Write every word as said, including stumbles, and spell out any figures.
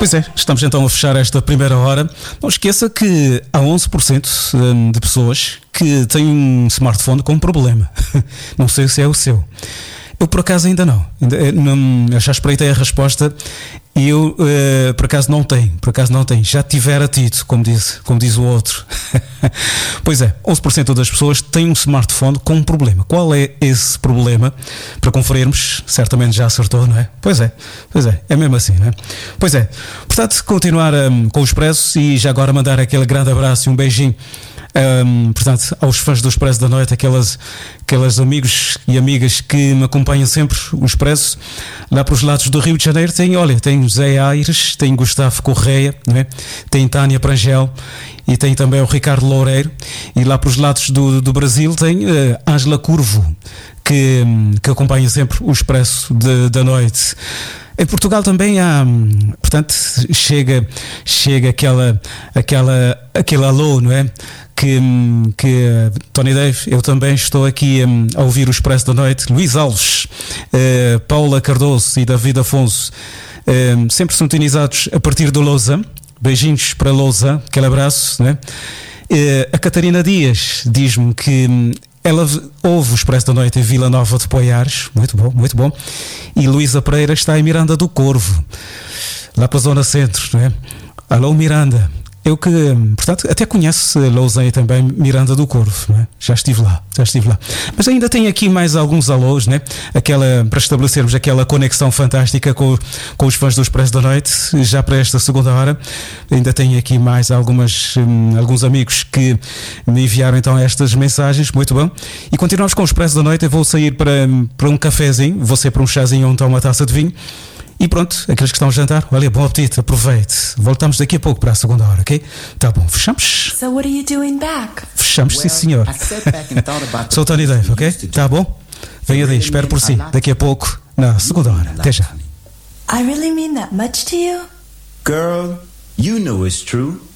Pois é, estamos então a fechar esta primeira hora. Não esqueça que há onze por cento de pessoas que têm um smartphone com problema. Não sei se é o seu. Eu por acaso ainda não, não eu já espreitei a resposta e eu uh, por acaso não tenho, por acaso não tenho, já tivera tido, como diz, como diz o outro. Pois é, onze por cento das pessoas têm um smartphone com um problema. Qual é esse problema? Para conferirmos, certamente já acertou, não é? Pois é, pois é, é mesmo assim, não é? Pois é, portanto, continuar um, com o Expresso e já agora mandar aquele grande abraço e um beijinho. Um, portanto, aos fãs do Expresso da Noite, aquelas, aquelas amigos e amigas que me acompanham sempre o Expresso, lá para os lados do Rio de Janeiro tem, olha, tem José Aires, tem Gustavo Correia, não é? Tem Tânia Prangel e tem também o Ricardo Loureiro, e lá para os lados do, do Brasil tem uh, Ângela Curvo, que, que acompanha sempre o Expresso de, da Noite. Em Portugal também há, portanto, chega, chega aquela, aquela, aquele alô, não é? Que, que Tony Dave, eu também estou aqui um, a ouvir o Expresso da Noite. Luís Alves, uh, Paula Cardoso e David Afonso, uh, sempre sintonizados a partir do Lausanne. Beijinhos para Lausanne, aquele abraço, não é? Uh, a Catarina Dias diz-me que um, ela ouve o Expresso da Noite em Vila Nova de Poiares, muito bom, muito bom. E Luísa Pereira está em Miranda do Corvo, lá para a Zona Centro, não é? Alô, Miranda. Eu que, portanto, até conheço Lausanne também, Miranda do Corvo, não é? Já estive lá, já estive lá. Mas ainda tem aqui mais alguns alôs, né? Aquela, para estabelecermos aquela conexão fantástica com, com os fãs do Expresso da Noite, já para esta segunda hora. Ainda tenho aqui mais algumas, hum, alguns amigos que me enviaram então estas mensagens, muito bom. E continuamos com o Expresso da Noite. Eu vou sair para, para um cafezinho, vou sair para um chazinho ou então uma taça de vinho. E pronto, aqueles que estão a jantar, olha, bom apetite, aproveite. Voltamos daqui a pouco para a segunda hora, ok? Tá bom, fechamos? So what are you doing back? Fechamos, sim senhor. Sou o Tony Dave, ok? Tá bom? Venha daí, espero por si, daqui a pouco, na segunda hora. Até já. I really mean that much to you? Girl, you know it's true.